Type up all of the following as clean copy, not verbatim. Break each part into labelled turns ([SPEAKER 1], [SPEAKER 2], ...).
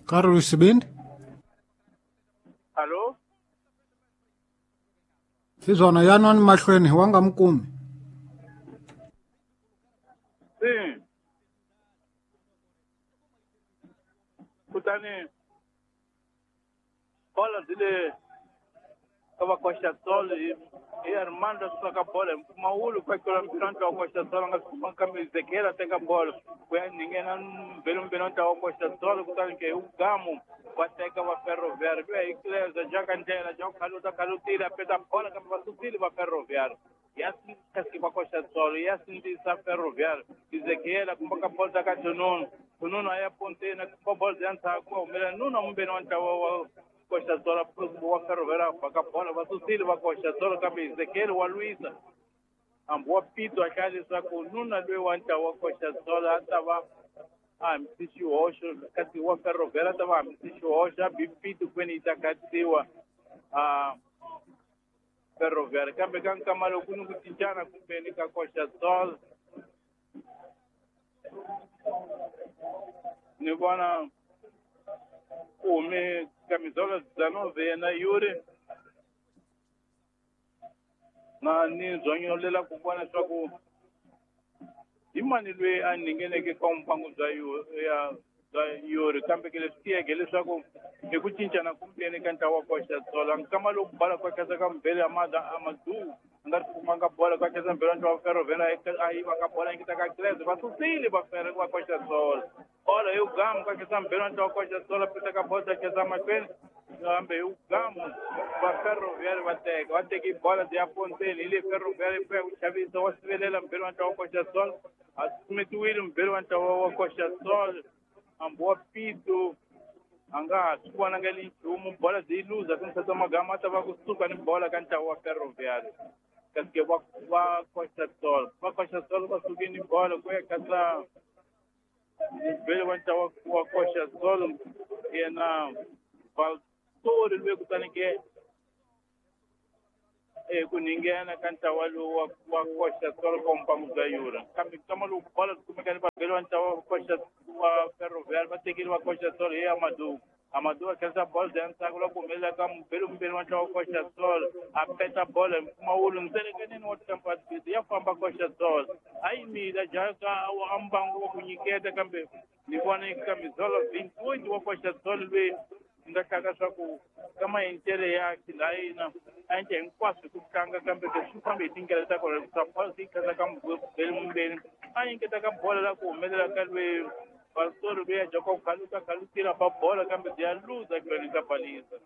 [SPEAKER 1] Carlos Sibindi?
[SPEAKER 2] Alô?
[SPEAKER 1] Sizona yanoni mahlweni wa nga mi kumi.
[SPEAKER 2] Sim. Kutani bola dele kava Costa Sol e Armando soca bola maulu kwa kila mpiranta wa Costa Sol nga kuma kama Ezequiel ateka bola kwa ninguém não vê mpiranta wa Costa Sol kutani ke ugamu wateka wa Ferroviário bem Igreja já cantela já kalutira peda bola kama vasutili wa Ferroviário e assim que kwa Costa Sol e assim disa Ferroviário Ezequiel kumaka bola da Tununo aí apontei na bola dentro com o melhor não mpiranta wa Costa Sola wa Ferroviária baka bola vasutili wa Costa Sola kama Ezequiel wa Luisa ambua pito akali sako nuna lwe wanta wa Costa Sola atava msisi osho kati wa Ferroviária atava msisi osho bipito kweni itakatiwa Ferroviária kambe kankamalo kunu kutijana kumbeni ka Costa Sola ni bwana ume camisola da novena Yuri na ni zonyo lela kubwana swaku imani lwe aningene ke kompangu za Yuri kambe kele stia kele swaku ekuchincha na kumpene kanta wa Costa Sola kama lo bala kwa kaza kambele amadu ngar kumanga bola kwa kaza mbele ndo Ferroviária aí wa bola ingitaka kleze basusili ba Ferroviária wa Costa Sola ora eu gamo kwa kaza mbele ndo Costa Sola pitaka bola kaza makwene ambe eu gamo ba Ferroviária wateki bola de apontele ile Ferroviária pe uchavizo wasivelela mbele ndo Costa Sola asumituwili mbele ndo wa Costa Sola ambua pito anga sikuwana ngali chumu bola ziluza kunsa magama atava kusuka ni bola kanta wa Ferroviária kaske wa Costa Sol wasuki ni bola kwa kasa bele wanta wa Costa Sol ena valtori lwe kutanike kuningena kanta walu wa Costa Sol kompangu za Yura kama lu bola kumekani bele wanta wa Costa wa Ferroviária batekili wa Costa Sol e Amadou akeza bola dentro agora comela kam pelo wanta wa Costa Sol apeta bola maulu nselekeni no tempo de ya pamba Costa Sol ai mi da jaka au ambango kunyiketa kambe ni bwana kamizola 28 wa Costa Sol be ndakaka saku kama intere ya kilaina anje nkwasu kutanga kambe ke supambe tingela ta ko sapasi kaza kam bel mbel ai nketa bola la kumela kalwe Pastor veio já com calutira para bola campo de luz aquele da baliza.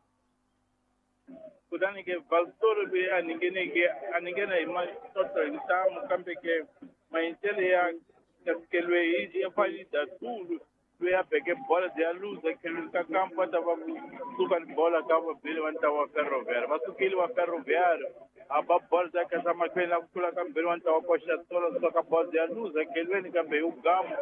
[SPEAKER 2] Kudani que pastor veio a ninguém aí mas total então campo que mas ele é que ele ia fazer tudo veio a pegar bola de luz aquele campo estava suban bola campo ele estava Ferroviária mas o que ele vai Ferroviária a bola da casa mas pela kula campo ele estava Costa Sola só com bola de luz aquele ele campo o gamo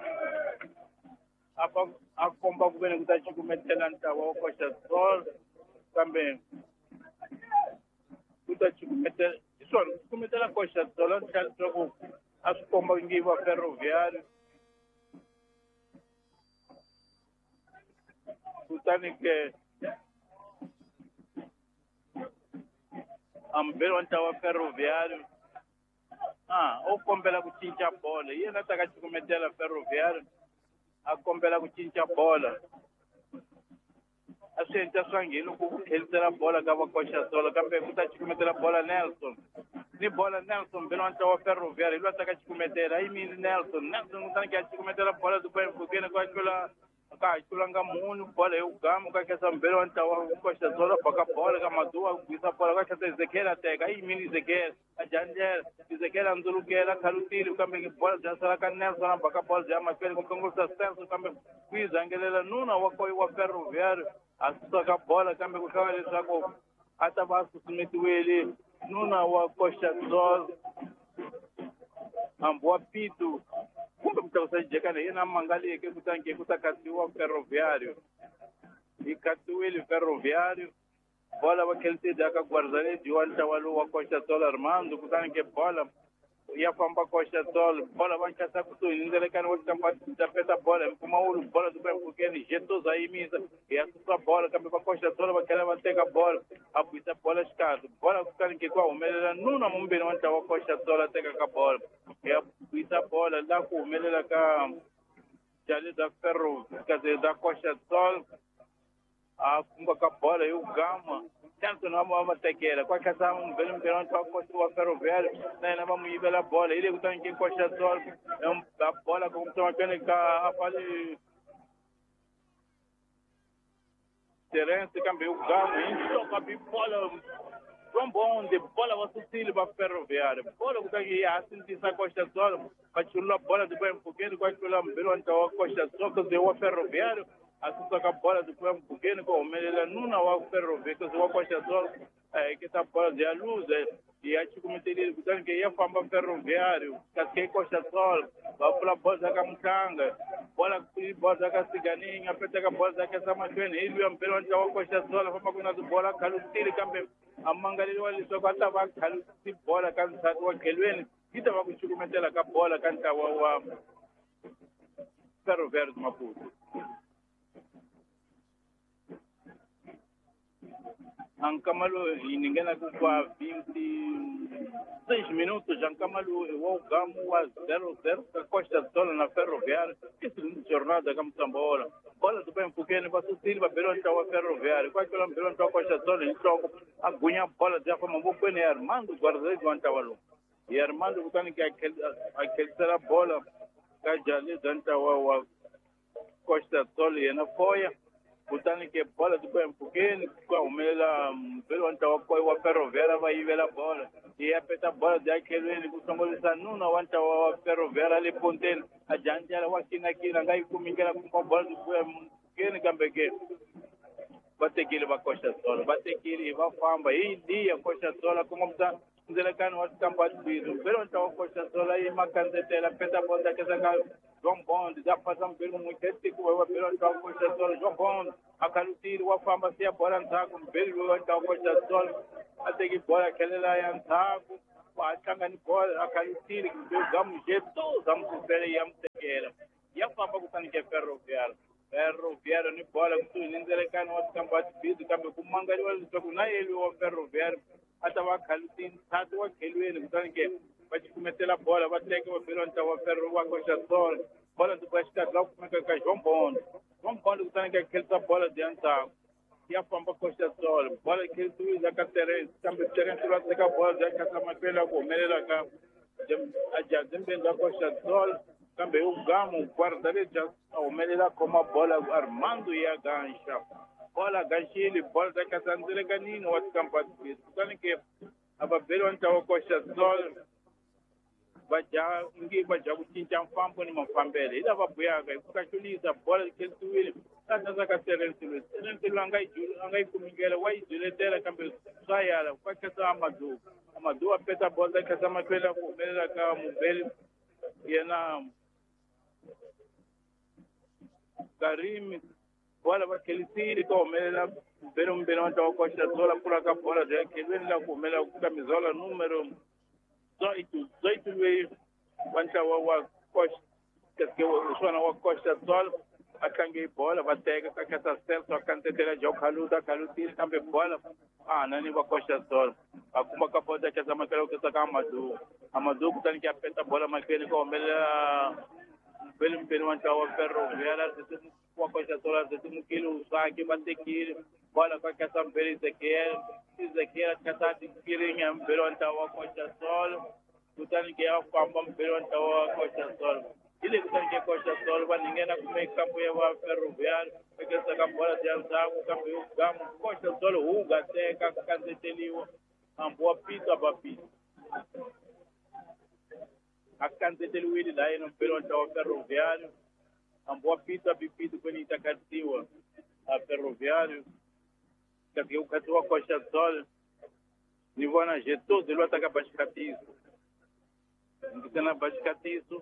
[SPEAKER 2] a komba kubene kutachi kumetela ntawa Costa Sol kambe kutachi kumetela isona kumetela Costa Sol ntaloko asikomba ngiwa Ferroviária kutani ke ambelo ntawa Ferroviária o kombela kuchincha bola yena nataka chikumetela Ferroviária akombela kuchincha bola asenta swangile ukukhelisela bola kava Costa Sola kambe kutachikumethela bola Nelson ni bola Nelson belo anta wa Ferroviária ilo ataka chikumetela imini Nelson kutanike achikumethela bola dubai mfukeni kwa chulanga munu bola eugamo kakesa mbelo anta wa Costa Sola baka bola kamadua kuisa bola kakesa Ezequiel ateka imini Ezequiel ajanjela Ezequiel andulukela kalutili kambe bola jasala ka Nelson baka bola jama kweli kumkongosa senso kambe kuiza ngelela nuna wa Ferroviária asaka bola kambe kukawale sako hata basu sumetiwele nuna wa Costa Sol ambua pitu kumbe mtausajeka yena mangali yake kutange kutakatiwa Ferroviário ikatuwele Ferroviário bola wakelti daka guardane diwalta walu wa Costa Sol Armando kutange bola ia famba Costa Sol, bola vai caçar com tudo, ainda ele quer outro campo da peta bola, uma bola do bem porque jetos aí misa, e a sua bola, caminho para Costa Sol, vai querer bater a bola, a puta bola escada, bola que que qual, mas não na mão bem onde a Costa Sol até a bola, e a puta bola lá com o melhor cá, já lhe dá ferro, quer dizer, da Costa Sol, a bola e o gama, tanto não vamos ter que ela, qualquer coisa um belo perante para construir a ferroviária, não vamos ir pela bola, ele está em Costa Sol, a bola como estão aquele a fazer Terence, cambia o gama, e toca a bola, bom de bola você tira para ferroviária, bola que está aqui, assim de essa Costa Sol, para tirar a bola do bem porque vai tirar perante a Costa Sol, que é o ferroviário, assim toca a bola do bem porque como ele não na o ferroviário, que é o Costa Sol, que está bola de a luz, e a gente cometeria que ia fama ferroviário, que é Costa Sol, vai para a bola da Camutanga, bola que bola da Ciganinha, aperta a bola da Casamachene, ele é um perante a Costa Sol, a forma que nós bola, calutiri também. A mangalili wali soko hata bakhalu si bola kanisa wa kelweni kita va kuchukumetela ka bola kanta wa ferroviário de Maputo. Ankamalu ninguém kwa 26 minutos Ankamalu o gamu wa 0-0 ka Costa Sol na ferroviário que segunda jornada como bola bola do bem porque não vai subir para perante a ferroviário qual que é o perante a Costa Sol então a gunha bola já foi muito bem Armando guarda do Antawalo e Armando botando que aquele será bola que já lhe danta wa Costa Sol e na foia botando que bola do bem porque o melhor pelo Antawalo o ferroviário vai ir a bola e apeta bola de aquele ele costuma dizer não aguenta o ferroviário ali pontel a gente ela aqui na gai comigo com a bola do que cambeke bate que ele vai Costa Sol bate que ele vai famba e dia Costa Sol como está ele can o campo de vidro pero então Costa Sol aí macante ela apeta bola que essa João Bond já passamos pelo muito tempo o pero então Costa Sol João Bond a calutiro o famba se a bola entrar com pelo então Costa Sol até que bola aquele lá entrar achanga ni bola akalitiri gamu jeto gamu kupele ya mtekela ya papa kutani ke ferroviário ni bola kutu ninzele kana watu kamba bidu kamba kumangali wali soku na ele o ferroviário atawa kalitini tatu wa kelweni kutani ke bachi kumetela bola bateke wa pelonta wa ferro wa Costa Sol bola do basta lá kumeka ka João Bond kutani ke kelta bola de anta ya famba Costa Sol bola que tu já caterem também terem tu lá a bola já que essa mapela com melhor cá a já também da Costa Sol também o gamo guarda já o melhor como a bola Armando e a gancha bola ganchile bola da casa andele ganino o campo de então que a babelo anta o Costa Sol baja ngi baja kuchinja mfambo ni mafambele ila babuyaga kukachuliza bola que tu ele sasa zaka terenti angai kumingela wai diletera kambe sayala kwa kesa amadu apeta bola kesa mapela kumela ka mubeli yana Karim bola bakelisiri ko mela mbelo anta Costa Sol pula ka bola de que vela kumela camisola número 18 vezes quanta wa Costa que o sona wa Costa Sol akange bola batega ka kata certo akante tela jo kaluda kalutiri kambe bola nani wa Costa Sol akuma ka bola que essa makelo que saka amadu kutani que apeta bola makele ko mela pelo anta wa ferroviária de wa Costa Sol de um quilo saque batekir bola com essa beri Ezequiel kata tikirinha pelo anta wa Costa Sol kutani que a famba pelo anta wa Costa Sol ile kutani que Costa Sol vai ninguém na come campo ya wa ferroviário porque essa bola de anzago campo o gamo Costa Sol uga seca canteteliwa amboa pita bapi acanteteliwa ile daí no pelo anta wa ferroviário amboa pita bipito quando itakatiwa a ferroviário que o catua Costa Sol nivona jetou de lota capacitivo ndikana bashikatiso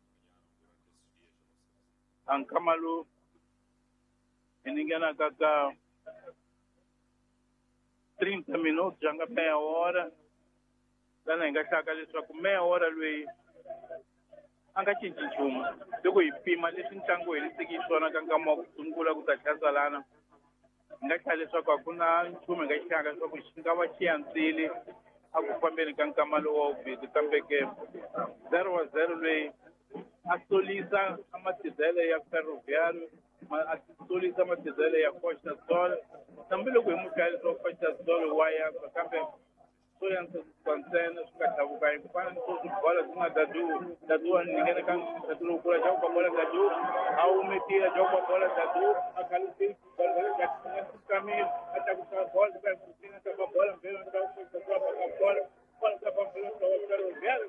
[SPEAKER 2] ankamalu iningana kaka 30 minutos já meia hora lana hi nga hlaka leswaku mehora loyi a nga cinci nchumu loko hi pima leswi ntlangu hi heriseke swona ka nkama wa ku sungula ku ta tlhasalana hi nga hlaya leswaku a ku na nchumu hi nga xihaka leswaku xi nga va xi yandzile a ku fambeni ka nkama lowu wa vubirhi kambe ke 0-0 loyi a solisa a matizele ya Ferroviário a solisa matizele ya Costa-Sol hambiloko hi muhlaya leswaku Costa-Sol wa yantswa kambe swo yantswa ntsena swi nga tlakuka hi ku fana ni sweswi bola swi nga dadu a ningene ka dadu lowukulu a jaku bola dadu a humetile a jaku bola dadu a khalisi kamile a tlakusa bola a tlakusa bola mbele a tlakusa bola bola ka mbele a Ferroviário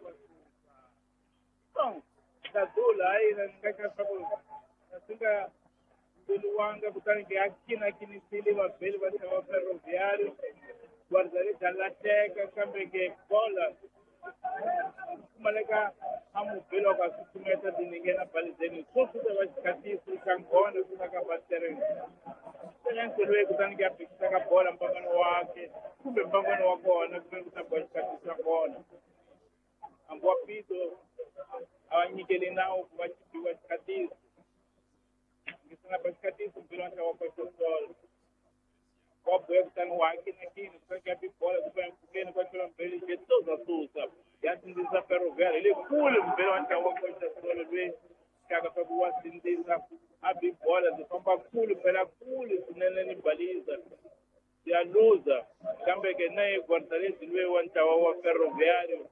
[SPEAKER 2] dadu laha ni nga ka swaku swi nga luwanga kutani ke a kinakinisile vabeli va tshava Ferroviário guardare dalla teca kambe ke bola maleka amubilo ka sukumeta diningena balizeni sosu de vasikatisi kankona kuna ka batereni senyankelwe kutani ke apikisa ka bola mpambano wake kumbe mpambano wa kona kumbe kutani vasikatisa kona ambo apito awanyikele nawo kuvachipiwa sikatisi ngisina vasikatisi mpilo wa Costa-Sol wabuya kutani wake na kini kukapi bola kufanya kukeni kwa kila mbele jetoza tusa yasindiza Ferroviário ile kule mbele wa Costa-Sol lwe kaka sababu wasindiza abi bola zifamba kule pela kule kunene ni baliza ya luza kambe ke naye guardaresi lwe wa Ferroviário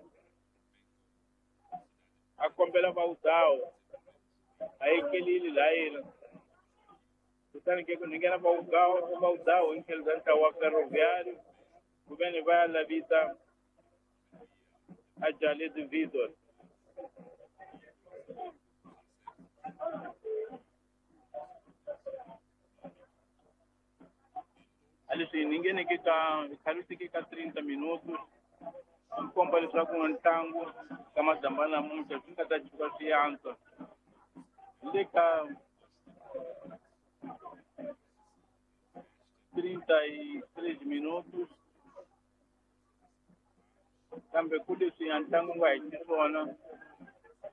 [SPEAKER 2] akombela baudao aikelili laila kutani ke kuningena baudao inkelzanta wa Ferroviário kubeni vaya la vita ajali de Vitor alisi ningene ke ka khalusi ke ka 30 minutos kompa leswaku ntlangu ka mazambana namuntlha swi nga ta chuka swi yantswa le ka 33 minutos kambe ku leswi ya ntlangu nga heti swona